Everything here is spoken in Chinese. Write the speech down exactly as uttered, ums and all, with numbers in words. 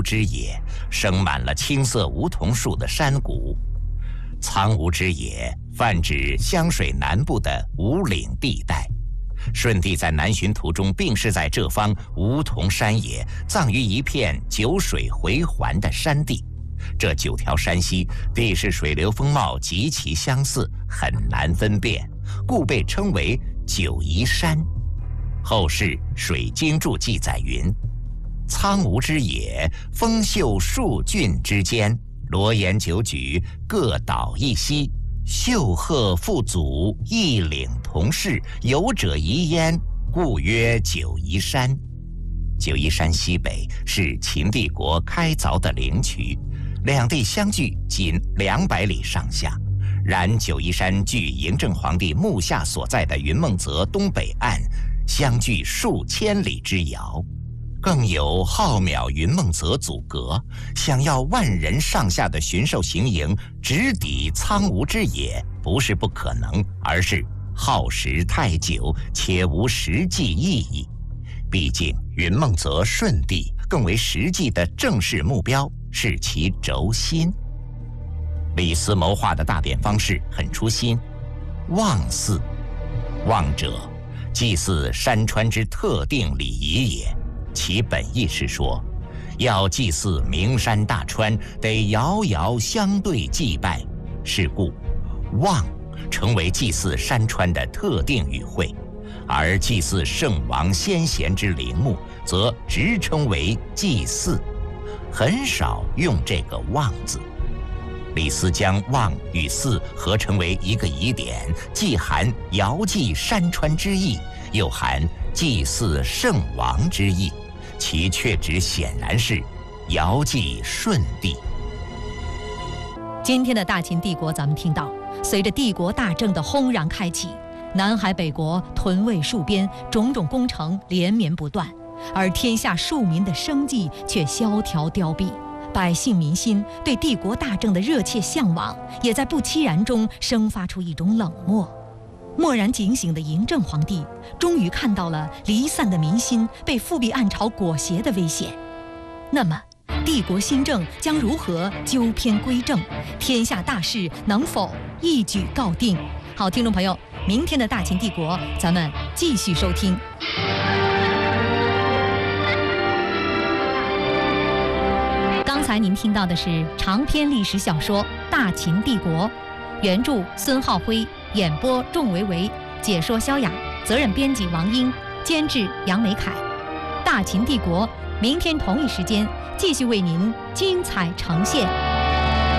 之野，生满了青色梧桐树的山谷。苍梧之野泛指湘水南部的五岭地带。舜帝在南巡途中病逝在这方梧桐山野，葬于一片九水回环的山地。这九条山溪地势水流风貌极其相似，很难分辨，故被称为九夷山。后世《水经注》记载云：苍梧之野，风秀数峻之间，罗岩九举，各岛一溪，秀壑复祖，一岭同世，有者夷焉，故曰九夷山。九夷山西北是秦帝国开凿的灵渠，两地相距仅两百里上下。然九夷山距嬴政皇帝墓下所在的云梦泽东北岸相距数千里之遥，更有浩渺云梦泽阻隔，想要万人上下的巡狩行营直抵苍梧之野，不是不可能，而是耗时太久，且无实际意义。毕竟云梦泽舜帝更为实际的正式目标是其轴心。李斯谋划的大典方式很出新，望祀。望者，祭祀山川之特定礼仪也。其本意是说，要祭祀名山大川，得遥遥相对祭拜。是故，望成为祭祀山川的特定语汇，而祭祀圣王先贤之陵墓，则直称为祭祀，很少用这个望字。李斯将望与祀合成为一个疑点，既含遥祭山川之意，又含祭祀圣王之意，其确指显然是遥祭舜帝。 今天的大秦帝国，咱们听到，随着帝国大政的轰然开启，南海北国屯卫戍边，种种工程连绵不断，而天下庶民的生计却萧条凋敝。百姓民心对帝国大政的热切向往，也在不期然中生发出一种冷漠。蓦然警醒的嬴政皇帝，终于看到了离散的民心被复辟暗潮裹挟的危险。那么，帝国新政将如何纠偏归正？天下大事能否一举告定？好，听众朋友，明天的大秦帝国，咱们继续收听。刚才您听到的是长篇历史小说《大秦帝国》，原著孙浩辉，演播仲维维，解说萧雅，责任编辑王英，监制杨美凯。《大秦帝国》明天同一时间继续为您精彩呈现。